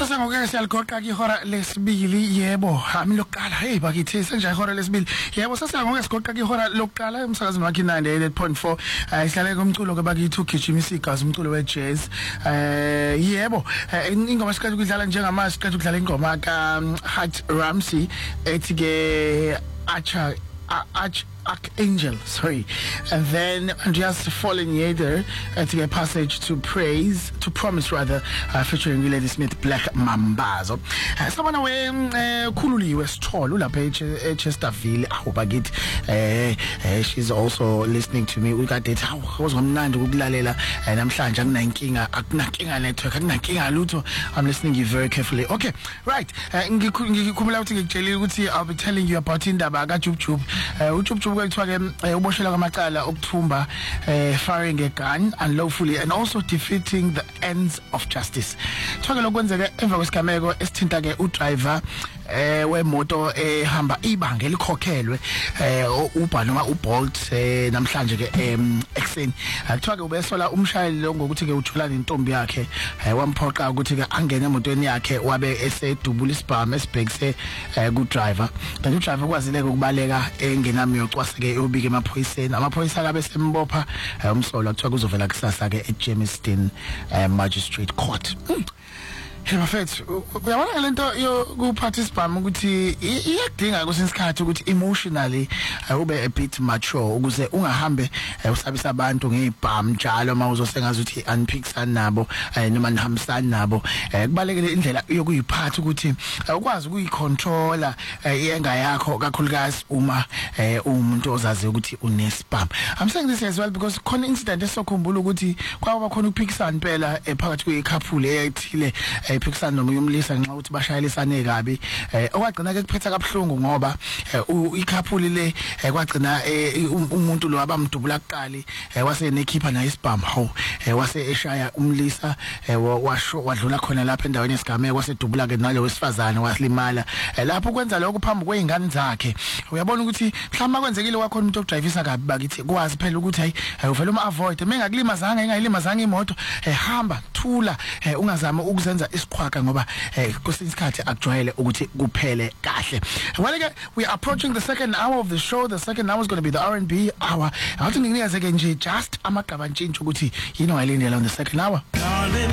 Sasangokeke siyaligoqa ke ihora lesibili yebo ami lokuqala hey bakithi senje ihora lesibili yebo sasangokeke sigoqa ke ihora lokuqala emsakazweni wakhe 98.4 isihlale komculo ke bakithi ugijimisa igazi umculo we-jazz yebo ingoma siqala ukudlala njengamanje siqala ukudlala ingoma ka Hart Ramsey ethi ke Archangel, sorry, and then Andreas Fallen-Yeder to get Passage to Praise, to Promise rather, featuring Lady Smith, Black Mambazo. Someone away Khululiwe Sithole lapha eChesterville. I hope I get she's also listening to me. We got that was ngomnandi ukulalela namhlanje akunankinga network akunankinga lutho. I'm listening you very carefully. Okay, right. Ngikhumula ukuthi ngikutshelile ukuthi I'll be telling you about indaba ka Jub uJub kwethiwa ke uboshela kwamacala okuthumba firing a gun unlawfully and also defeating the ends of justice. Thoke lokwenzeka emva kwesigameko esithinta ke udriver wemoto ehamba ibanga elikhokhelwe uBull noma uBolt namhlanje ke ekseni kuthiwa ke ubesola umshayeli lo ngokuthi ke ujulana intombi yakhe wamphoqa ukuthi ke angene emotweni yakhe wabe esedubula isibhamu esibhekise ku driver kanti udriver kwazile ukubaleka engenamiyoco ke ubike emaphoyiseni amaphoyisa akabe sembopha umsolo kuthiwa kuzovela kusasa ke eJermiston Magistrate Court. Hey mafethu uyabona lento yokuparticipate ukuthi iyadinga kusinsikhathi ukuthi emotionally ube a bit mature ukuze ungahambe usabisa abantu ngeibhamu njalo mawuzosengaza ukuthi unpicksana nabo noma nihambisana nabo kubalekile indlela yokuyiphatha ukuthi ukwazi ukuyicontrola iyenga yakho kakhulukazi uma umuntu ozazi ukuthi unesibhamu. I'm saying this as well because khona incident esokhumbula ukuthi kwaba khona ukuphikisana phela phakathi kwecouple eyithile iphikisana noma umlisa nxa uthi bashayelisane kabi okwagcina ke kuphetha kabuhlungu ngoba ikhapuli le kwagcina umuntu lo abamdubula kuqali wase nekhipha na isibhamu ho wase eshaya umlisa washo wadlula khona lapha endaweni yesigameko wasedubula ke nalo wesifazane waslimala lapho kwenza lokho phambi kweingane zakhe. Uyabona ukuthi mhlawumbe kwenzekile kwakhona umuntu odrivisa kabi bakithi kwazi phela ukuthi hayi uvela uma avoid mengakulimazanga engayilimazanga imoto hamba thula ungazama ukuzenza isikhwaka ngoba kwesinye isikhathi akujwayele ukuthi kuphele kahle. Well again, we are approaching the second hour of the show. The second hour is going to be the R&B hour. I want to nginikeze ke nje just amagaba ntshintsho ukuthi yini wayilindela on the second hour.